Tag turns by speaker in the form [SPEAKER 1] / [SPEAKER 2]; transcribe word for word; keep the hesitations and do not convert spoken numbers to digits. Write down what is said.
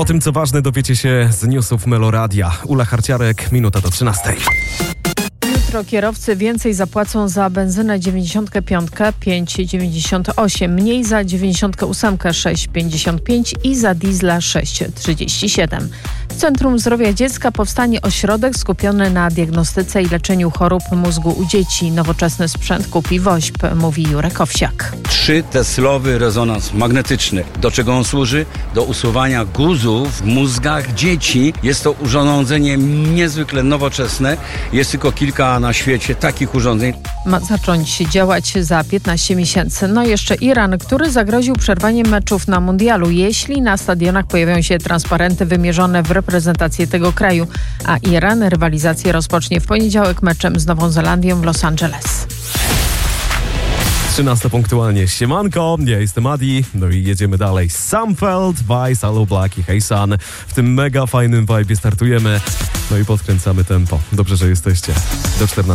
[SPEAKER 1] O tym, co ważne, dowiecie się z newsów Meloradia. Ula Harciarek, minuta do trzynastej.
[SPEAKER 2] Jutro kierowcy więcej zapłacą za benzynę dziewięćdziesiąt pięć pięć dziewięćdziesiąt osiem, mniej za dziewięćdziesiąt osiem sześć pięćdziesiąt pięć i za diesla sześć trzydzieści siedem. W Centrum Zdrowia Dziecka powstanie ośrodek skupiony na diagnostyce i leczeniu chorób mózgu u dzieci. Nowoczesny sprzęt kupi WOŚP, mówi Jurek Owsiak.
[SPEAKER 3] Trzyteslowy rezonans magnetyczny. Do czego on służy? Do usuwania guzów w mózgach dzieci. Jest to urządzenie niezwykle nowoczesne. Jest tylko kilka na świecie takich urządzeń.
[SPEAKER 2] Ma zacząć działać za piętnaście miesięcy. No jeszcze Iran, który zagroził przerwaniem meczów na mundialu, jeśli na stadionach pojawią się transparenty wymierzone w reprezentację tego kraju. A Iran rywalizację rozpocznie w poniedziałek meczem z Nową Zelandią w Los Angeles.
[SPEAKER 1] trzynasta punktualnie. Siemanko, ja jestem Adi, no i jedziemy dalej. Samfeld, Vice, Hello Black i Hey Sun. W tym mega fajnym vibe startujemy, no i podkręcamy tempo. Dobrze, że jesteście. Do czternastej.